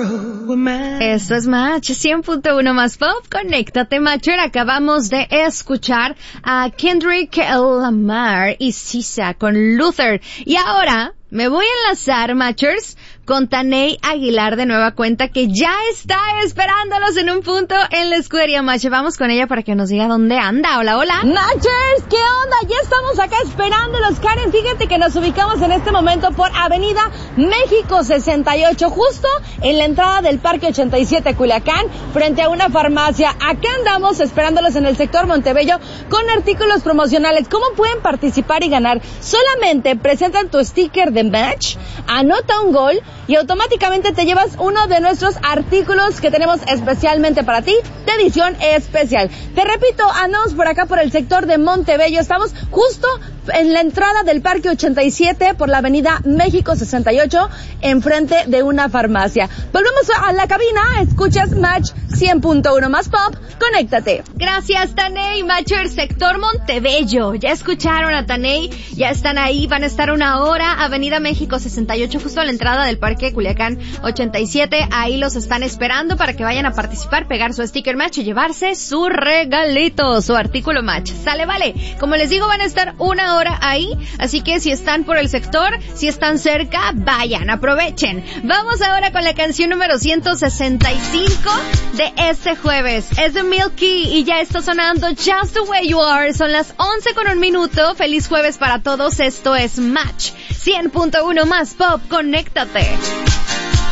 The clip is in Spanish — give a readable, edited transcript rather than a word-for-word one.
Esto es Match 100.1 más pop. Conéctate, Matcher. Acabamos de escuchar a Kendrick Lamar y SZA con Luther. Y ahora me voy a enlazar, Matchers, con Taney Aguilar de nueva cuenta, que ya está esperándolos en un punto en la escudería Match. Vamos con ella para que nos diga dónde anda. Hola, hola. Matchers, ¿qué onda? Ya estamos acá esperándolos, Karen. Fíjate que nos ubicamos en este momento por Avenida México 68, justo en la entrada del Parque 87 Culiacán, frente a una farmacia. Acá andamos esperándolos en el sector Montebello con artículos promocionales. ¿Cómo pueden participar y ganar? Solamente presentan tu sticker de Match, anota un gol y automáticamente te llevas uno de nuestros artículos que tenemos especialmente para ti, de edición especial. Te repito, andamos por acá por el sector de Montebello. Estamos justo en la entrada del Parque 87 por la Avenida México 68, enfrente de una farmacia. Volvemos a la cabina. Escuchas Match 100.1 más pop. Conéctate. Gracias, Taney. Matcher, sector Montebello. Ya escucharon a Taney, ya están ahí, van a estar una hora. Avenida México 68, justo a la entrada del Parque Culiacán 87. Ahí los están esperando para que vayan a participar, pegar su sticker Match y llevarse su regalito, su artículo Match. Sale, vale. Como les digo, van a estar una hora ahí, así que si están por el sector, si están cerca, vayan, aprovechen. Vamos ahora con la canción número 165 de este jueves. Es de Milky y ya está sonando Just the Way You Are. Son las 11:01. Feliz jueves para todos. Esto es Match 100.1 más pop. Conéctate.